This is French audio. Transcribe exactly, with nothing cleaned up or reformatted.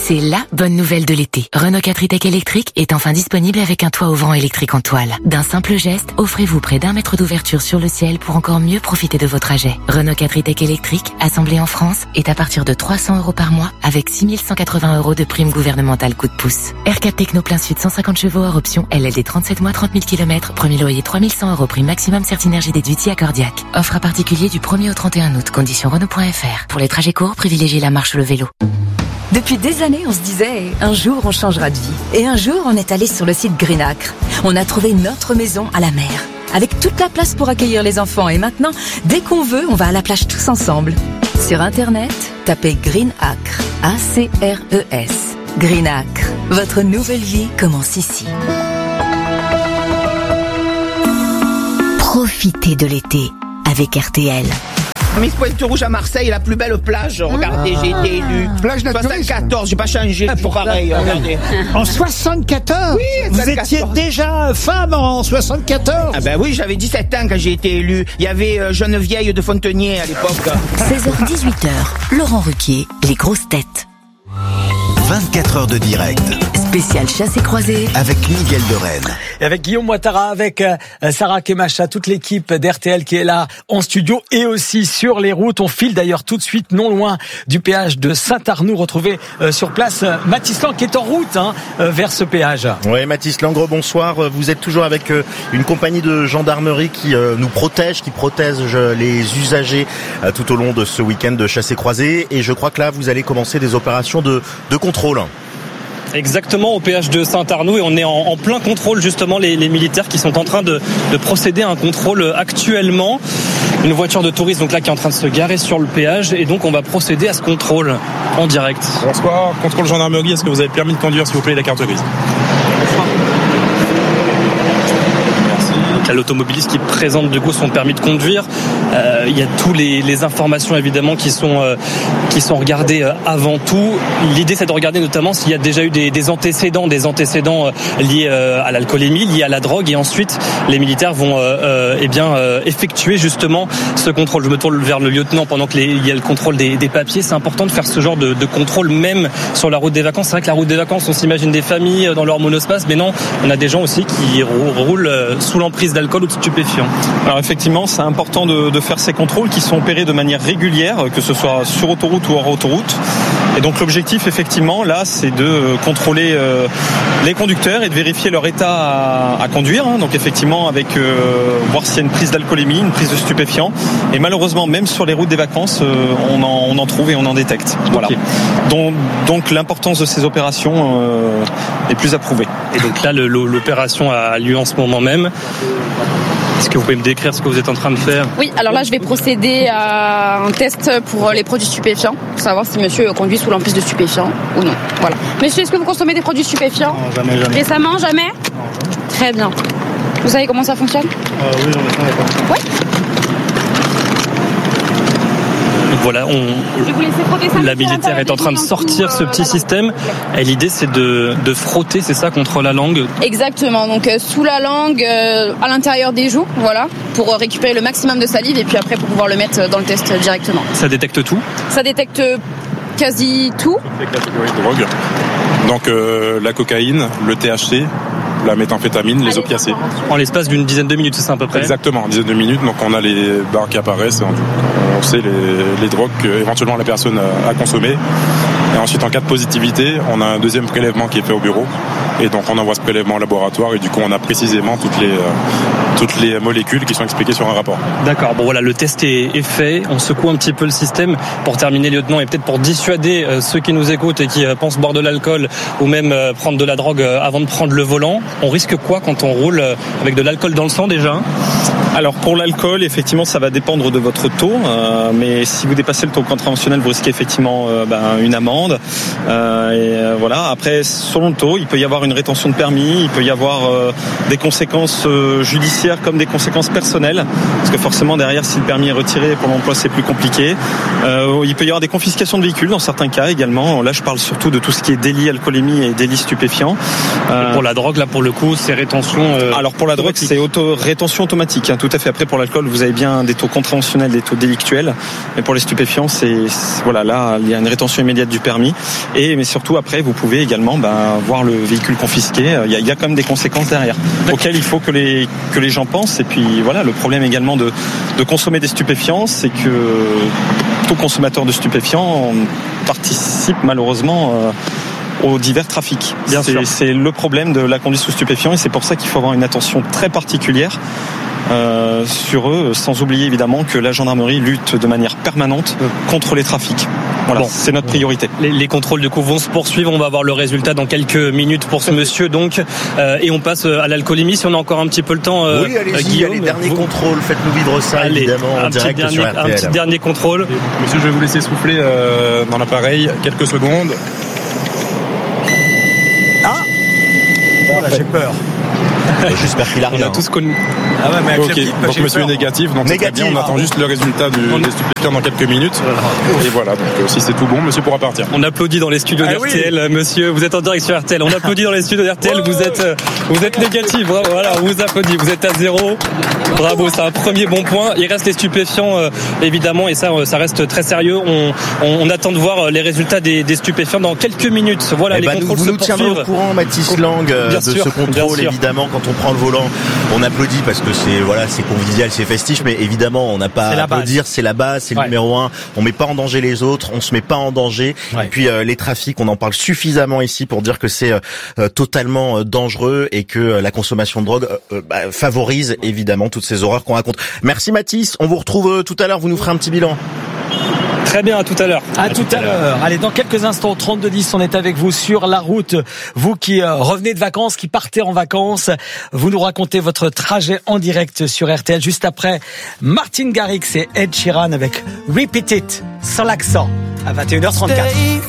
C'est la bonne nouvelle de l'été. Renault quatre e-Tech électrique est enfin disponible avec un toit ouvrant électrique en toile. D'un simple geste, offrez-vous près d'un mètre d'ouverture sur le ciel pour encore mieux profiter de vos trajets. Renault quatre e-Tech électrique, assemblé en France, est à partir de trois cents euros par mois avec six mille cent quatre-vingts euros de prime gouvernementale coup de pouce. R quatre Techno plein sud cent cinquante chevaux hors option L L D trente-sept mois trente mille kilomètres, premier loyer trois mille cent euros prime maximum Certinergie déduit accordiaque. Offre à particulier du premier au trente et un août, conditions Renault point F R. Pour les trajets courts, privilégiez la marche ou le vélo. Depuis des années, on se disait, un jour on changera de vie. Et un jour, on est allé sur le site Greenacre. On a trouvé notre maison à la mer, avec toute la place pour accueillir les enfants. Et maintenant, dès qu'on veut, on va à la plage tous ensemble. Sur Internet, tapez Greenacre, A C R E S. Greenacre, votre nouvelle vie commence ici. Profitez de l'été avec R T L. Miss Pointe-Rouge à Marseille, la plus belle plage. Regardez, ah. j'ai été élu. Plage naturelle. soixante-quatorze, j'ai pas changé. C'est pareil, regardez. En soixante-quatorze? Oui, vous étiez déjà femme en soixante-quatorze? Ah ben oui, j'avais dix-sept ans quand j'ai été élu. Il y avait euh, Geneviève de Fontenier à l'époque. seize heures dix-huit heures, Laurent Ruquier, les grosses têtes. vingt-quatre heures de direct. Spécial chassé croisé. Avec Miguel de Rennes. Et avec Guillaume Ouattara, avec euh, Sarah Kemacha, toute l'équipe d'R T L qui est là en studio et aussi sur les routes. On file d'ailleurs tout de suite non loin du péage de Saint-Arnoux. Retrouver euh, sur place euh, Mathis Lang qui est en route hein, euh, vers ce péage. Oui, Mathis Lang, bonsoir. Vous êtes toujours avec euh, une compagnie de gendarmerie qui euh, nous protège, qui protège euh, les usagers euh, tout au long de ce week-end de chassé croisé. Et je crois que là, vous allez commencer des opérations de, de contrôle. Exactement, au péage de Saint-Arnoux, et on est en, en plein contrôle justement, les, les militaires qui sont en train de, de procéder à un contrôle actuellement. Une voiture de tourisme donc là qui est en train de se garer sur le péage, et donc on va procéder à ce contrôle en direct. Bonsoir, contrôle gendarmerie, est-ce que vous avez le permis de conduire s'il vous plaît, la carte grise? À l'automobiliste qui présente du coup son permis de conduire. Euh, il y a tous les, les informations évidemment qui sont euh, qui sont regardées euh, avant tout. L'idée c'est de regarder notamment s'il y a déjà eu des, des antécédents, des antécédents euh, liés euh, à l'alcoolémie, liés à la drogue, et ensuite les militaires vont euh, euh, eh bien euh, effectuer justement ce contrôle. Je me tourne vers le lieutenant pendant que les, il y a le contrôle des, des papiers. C'est important de faire ce genre de, de contrôle même sur la route des vacances. C'est vrai que la route des vacances, on s'imagine des familles dans leur monospace, mais non, on a des gens aussi qui roulent sous l'emprise d'alcool ou de stupéfiants. Alors effectivement, c'est important de, de faire ces contrôles qui sont opérés de manière régulière, que ce soit sur autoroute ou hors autoroute. Et donc l'objectif effectivement là, c'est de contrôler euh, les conducteurs et de vérifier leur état à, à conduire. Hein. Donc effectivement avec euh, voir s'il y a une prise d'alcoolémie, une prise de stupéfiants. Et malheureusement même sur les routes des vacances, euh, on, en, on en trouve et on en détecte. Voilà. Okay. Donc, donc l'importance de ces opérations euh, est plus approuvée. Et donc là le, l'opération a lieu en ce moment même. Est-ce que vous pouvez me décrire ce que vous êtes en train de faire? Oui, alors là je vais procéder à un test pour les produits stupéfiants, pour savoir si monsieur conduit sous l'emprise de stupéfiants ou non. Voilà. Monsieur, est-ce que vous consommez des produits stupéfiants? Non, jamais, jamais. Récemment, jamais? Non. Très bien. Vous savez comment ça fonctionne? euh, Oui, j'en ai fait d'accord. Oui. Voilà, on, la militaire est en train de sortir ce petit système, et l'idée c'est de, de frotter, c'est ça, contre la langue? Exactement, donc euh, sous la langue, euh, à l'intérieur des joues, voilà, pour récupérer le maximum de salive, et puis après pour pouvoir le mettre dans le test directement. Ça détecte tout? Ça détecte quasi tout. Avec la catégorie de drogue, donc euh, la cocaïne, le T H C, la méthamphétamine, les opiacés. En l'espace d'une dizaine de minutes, c'est ça à peu près? Exactement, une dizaine de minutes, donc on a les barres qui apparaissent, on sait les, les drogues qu'éventuellement la personne a, a consommées. Et ensuite, en cas de positivité, on a un deuxième prélèvement qui est fait au bureau. Et donc, on envoie ce prélèvement au laboratoire. Et du coup, on a précisément toutes les, euh, toutes les molécules qui sont expliquées sur un rapport. D'accord. Bon, voilà, le test est, est fait. On secoue un petit peu le système pour terminer, lieutenant, et peut-être pour dissuader euh, ceux qui nous écoutent et qui euh, pensent boire de l'alcool ou même euh, prendre de la drogue euh, avant de prendre le volant. On risque quoi quand on roule euh, avec de l'alcool dans le sang déjà? Alors pour l'alcool, effectivement, ça va dépendre de votre taux, euh, mais si vous dépassez le taux contraventionnel, vous risquez effectivement euh, ben, une amende. Euh, et euh, voilà. Après, selon le taux, il peut y avoir une rétention de permis, il peut y avoir euh, des conséquences euh, judiciaires comme des conséquences personnelles, parce que forcément derrière, si le permis est retiré pour l'emploi, c'est plus compliqué. Euh, il peut y avoir des confiscations de véhicules dans certains cas également. Là, je parle surtout de tout ce qui est délit alcoolémie et délit stupéfiant. Euh, pour la drogue, là, pour le coup, c'est rétention. Euh, alors pour la drogue, c'est auto rétention automatique. Hein, tout à fait. Après, pour l'alcool, vous avez bien des taux contraventionnels, des taux délictuels. Mais pour les stupéfiants, c'est, c'est voilà, là, il y a une rétention immédiate du permis. permis. Et mais surtout après, vous pouvez également ben, voir le véhicule confisqué. Il y a, il y a quand même des conséquences derrière, auxquelles il faut que les que les gens pensent. Et puis voilà, le problème également de de consommer des stupéfiants, c'est que tout consommateur de stupéfiants participe malheureusement euh, aux divers trafics. Bien c'est, sûr. C'est le problème de la conduite sous stupéfiants et c'est pour ça qu'il faut avoir une attention très particulière euh, sur eux, sans oublier évidemment que la gendarmerie lutte de manière permanente contre les trafics. Voilà, bon, c'est notre priorité. Les, les contrôles du coup vont se poursuivre. On va avoir le résultat dans quelques minutes pour ce monsieur donc, euh, et on passe à l'alcoolémie si on a encore un petit peu le temps. Euh, oui, allez-y, Guillaume, allez, dernier vous... contrôle. Faites-nous vivre ça allez, évidemment en direct dernier, sur R T L. Un petit dernier contrôle. Monsieur, je vais vous laisser souffler euh, dans l'appareil quelques secondes. Ah, bon, là, j'ai peur. J'espère qu'il a rien. On a tous connu. Ah ouais, mais avec okay. Donc monsieur est négatif, donc négatif. C'est très bien. On attend juste le résultat du, des stupéfiants dans quelques minutes. Et voilà, donc euh, si c'est tout bon, monsieur pourra partir. On applaudit dans les studios ah, d'R T L, oui. Monsieur. Vous êtes en direct sur R T L. On applaudit dans les studios d'R T L. Vous êtes, vous êtes négatif. Voilà, on vous applaudit. Vous êtes à zéro. Bravo, c'est un premier bon point. Il reste les stupéfiants, euh, évidemment, et ça, ça reste très sérieux. On, on, on attend de voir les résultats des, des stupéfiants dans quelques minutes. Voilà, eh les bah, contrôles nous, se vous poursuivent. Vous nous tiendrez au courant, Mathis Lang, de sûr, ce contrôle, évidemment, quand on prend le volant. On applaudit parce que c'est voilà, c'est convivial, c'est festif, mais évidemment, on n'a pas à applaudir, c'est la base, c'est le ouais. numéro un. On met pas en danger les autres, on se met pas en danger. Ouais. Et puis euh, les trafics, on en parle suffisamment ici pour dire que c'est euh, totalement euh, dangereux et que euh, la consommation de drogue euh, bah, favorise évidemment toutes ces horreurs qu'on raconte. Merci Mathis, on vous retrouve euh, tout à l'heure, vous nous ferez un petit bilan. Très bien, à tout à l'heure. À, à tout, tout à l'heure. l'heure. Allez, dans quelques instants, trente-deux dix, on est avec vous sur la route. Vous qui euh, revenez de vacances, qui partez en vacances, vous nous racontez votre trajet en direct sur R T L. Juste après, Martin Garrix et Ed Sheeran avec Repeat It, sans l'accent, à vingt et une heures trente-quatre.